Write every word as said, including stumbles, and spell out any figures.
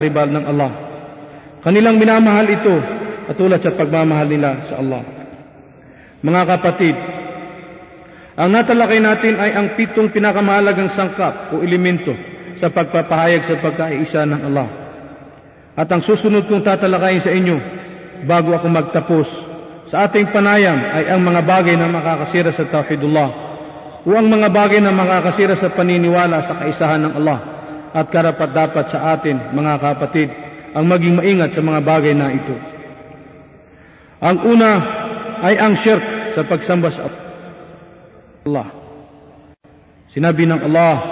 ribal ng Allah. Kanilang minamahal ito katulad sa pagmamahal nila sa Allah. Mga kapatid, ang natalakay natin ay ang pitong pinakamahalagang sangkap o elemento sa pagpapahayag sa pagkaisa ng Allah. At ang susunod kong tatalakayin sa inyo bago ako magtapos sa ating panayam ay ang mga bagay na makakasira sa tauhidullah o ang mga bagay na makakasira sa paniniwala sa kaisahan ng Allah. At karapat-dapat sa atin, mga kapatid, ang maging maingat sa mga bagay na ito. Ang una ay ang syirk sa pagsamba sa Allah. Sinabi ng Allah,